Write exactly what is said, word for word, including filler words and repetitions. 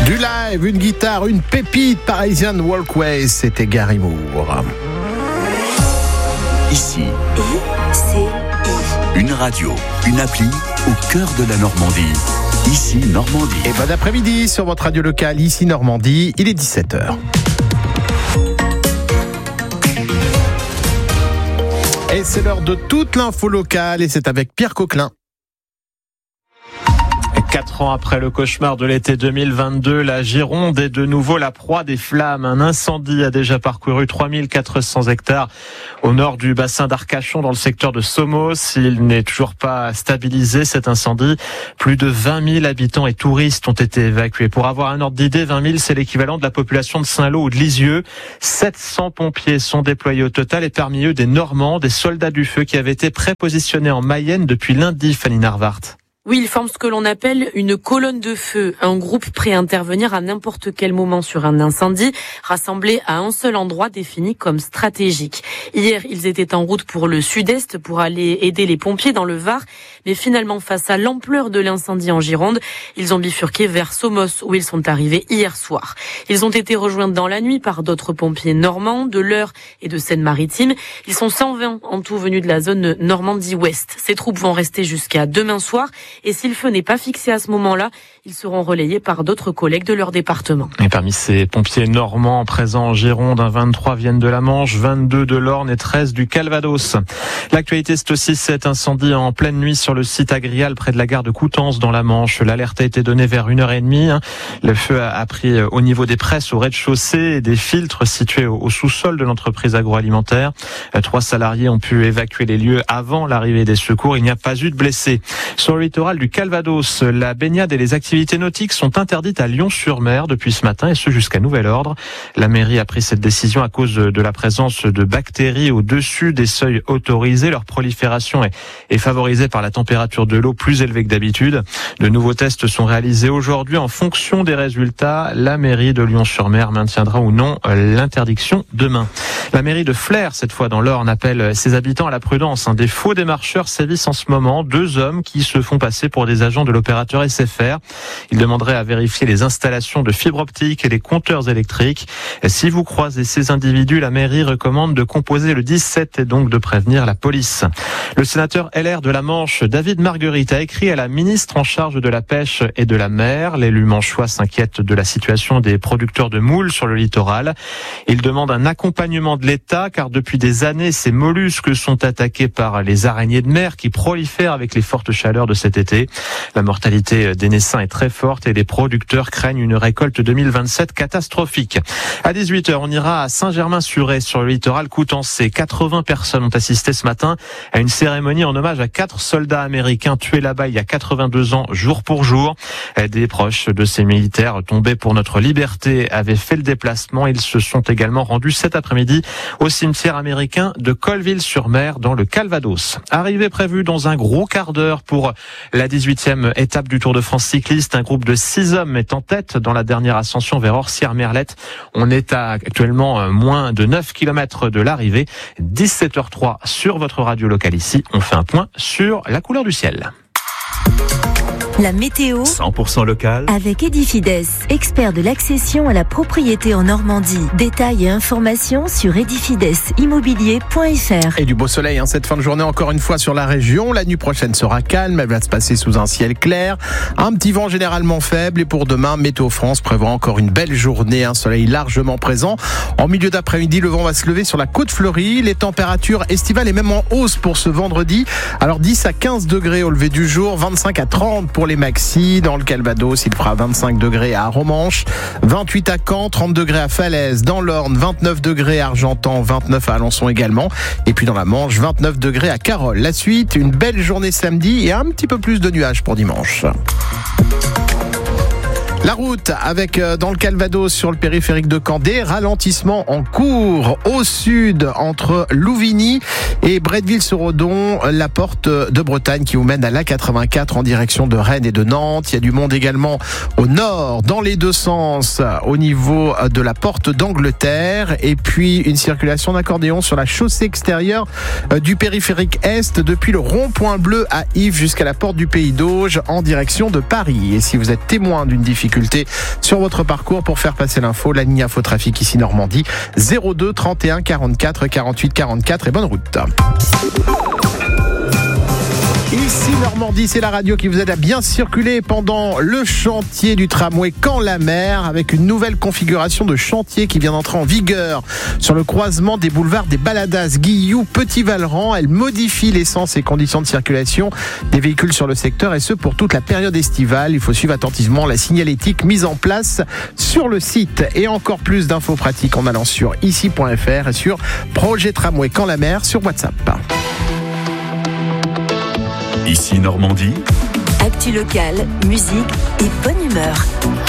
Du live, une guitare, une pépite, Parisian Walkways, c'était Gary Moore. Ici, I C I. Une radio, une appli au cœur de la Normandie. Ici Normandie. Et bon après-midi sur votre radio locale, ici Normandie, il est dix-sept heures. Et c'est l'heure de toute l'info locale et c'est avec Pierre Coquelin. Quatre ans après le cauchemar de l'été deux mille vingt-deux, la Gironde est de nouveau la proie des flammes. Un incendie a déjà parcouru trois mille quatre cents hectares au nord du bassin d'Arcachon dans le secteur de Somos. Il n'est toujours pas stabilisé cet incendie. Plus de vingt mille habitants et touristes ont été évacués. Pour avoir un ordre d'idée, vingt mille c'est l'équivalent de la population de Saint-Lô ou de Lisieux. sept cents pompiers sont déployés au total et parmi eux des Normands, des soldats du feu qui avaient été prépositionnés en Mayenne depuis lundi, Fanny Narvart. Oui, ils forment ce que l'on appelle une colonne de feu, un groupe prêt à intervenir à n'importe quel moment sur un incendie, rassemblé à un seul endroit défini comme stratégique. Hier, ils étaient en route pour le sud-est pour aller aider les pompiers dans le Var, mais finalement, face à l'ampleur de l'incendie en Gironde, ils ont bifurqué vers Somos, où ils sont arrivés hier soir. Ils ont été rejoints dans la nuit par d'autres pompiers normands, de l'Eure et de Seine-Maritime. Ils sont cent vingt en tout venus de la zone Normandie-Ouest. Ces troupes vont rester jusqu'à demain soir. Et si le feu n'est pas fixé à ce moment-là, ils seront relayés par d'autres collègues de leur département. Et parmi ces pompiers normands présents en Gironde, vingt-trois viennent de la Manche, vingt-deux de l'Orne et treize du Calvados. L'actualité, c'est aussi cet incendie en pleine nuit sur le site Agrial près de la gare de Coutances dans la Manche. L'alerte a été donnée vers une heure trente. Le feu a pris au niveau des presses au rez-de-chaussée et des filtres situés au sous-sol de l'entreprise agroalimentaire. Trois salariés ont pu évacuer les lieux avant l'arrivée des secours. Il n'y a pas eu de blessés. Sur le littoral du Calvados, la baignade et les activités nautiques sont interdites à Lyon-sur-Mer depuis ce matin et ce jusqu'à nouvel ordre. La mairie a pris cette décision à cause de la présence de bactéries au-dessus des seuils autorisés. Leur prolifération est, est favorisée par la température de l'eau plus élevée que d'habitude. De nouveaux tests sont réalisés aujourd'hui. En fonction des résultats, la mairie de Lyon-sur-Mer maintiendra ou non l'interdiction demain. La mairie de Flers, cette fois dans l'Orne, appelle ses habitants à la prudence. Des faux démarcheurs sévissent en ce moment. Deux hommes qui se font passer pour des agents de l'opérateur S F R. Ils demanderaient à vérifier les installations de fibre optique et les compteurs électriques. Si vous croisez ces individus, la mairie recommande de composer le dix-sept et donc de prévenir la police. Le sénateur L R de la Manche, David Marguerite, a écrit à la ministre en charge de la pêche et de la mer. L'élu manchois s'inquiète de la situation des producteurs de moules sur le littoral. Il demande un accompagnement de l'État car depuis des années, ces mollusques sont attaqués par les araignées de mer qui prolifèrent avec les fortes chaleurs de cet été. La mortalité des naissins est très forte et les producteurs craignent une récolte deux mille vingt-sept catastrophique. À dix-huit heures, on ira à Saint-Germain-sur-Aie sur le littoral coutancé. quatre-vingts personnes ont assisté ce matin à une cérémonie en hommage à quatre soldats américains tués là-bas il y a quatre-vingt-deux ans, jour pour jour. Des proches de ces militaires tombés pour notre liberté avaient fait le déplacement. Ils se sont également rendus cet après-midi au cimetière américain de Colville-sur-Mer dans le Calvados. Arrivée prévue dans un gros quart d'heure pour la dix-huitième étape du Tour de France cycliste. Un groupe de six hommes est en tête dans la dernière ascension vers Orsières-Merlette. On est à actuellement moins de neuf kilomètres de l'arrivée. dix-sept heures trois sur votre radio locale ici. On fait un point sur la couleur du ciel. La météo cent pour cent local avec Edifides, expert de l'accession à la propriété en Normandie. Détails et informations sur edifides immobilier point f r. Et du beau soleil hein, cette fin de journée encore une fois sur la région. La nuit prochaine sera calme, elle va se passer sous un ciel clair. Un petit vent généralement faible et pour demain, Météo France prévoit encore une belle journée, un soleil largement présent. En milieu d'après-midi, le vent va se lever sur la côte fleurie. Les températures estivales et même en hausse pour ce vendredi. Alors dix à quinze degrés au lever du jour, vingt-cinq à trente pour les maxis. Dans le Calvados, il fera vingt-cinq degrés à Romanche, vingt-huit à Caen, trente degrés à Falaise. Dans l'Orne, vingt-neuf degrés à Argentan, vingt-neuf à Alençon également. Et puis dans la Manche, vingt-neuf degrés à Carole. La suite, une belle journée samedi et un petit peu plus de nuages pour dimanche. La route avec dans le Calvados sur le périphérique de Caen des ralentissements en cours au sud entre Louvigny et Bretteville-sur-Odon, la porte de Bretagne qui vous mène à l'A quatre-vingt-quatre en direction de Rennes et de Nantes. Il y a du monde également au nord dans les deux sens au niveau de la porte d'Angleterre et puis une circulation d'accordéon sur la chaussée extérieure du périphérique est depuis le rond-point bleu à Yves jusqu'à la porte du Pays d'Auge en direction de Paris. Et si vous êtes témoin d'une difficulté difficultés sur votre parcours. Pour faire passer l'info, la ligne Infotrafic ici Normandie, zéro deux trente et un quarante-quatre quarante-huit quarante-quatre et bonne route. Ici Normandie, c'est la radio qui vous aide à bien circuler pendant le chantier du tramway Caen-la-Mer, avec une nouvelle configuration de chantier qui vient d'entrer en vigueur sur le croisement des boulevards des Baladas, Guillou, Petit-Valran. Elle modifie l'essence et conditions de circulation des véhicules sur le secteur, et ce pour toute la période estivale. Il faut suivre attentivement la signalétique mise en place sur le site. Et encore plus d'infos pratiques en allant sur ici point f r et sur Projet Tramway Caen-la-Mer sur WhatsApp. Ici Normandie. Actu locale, musique et bonne humeur.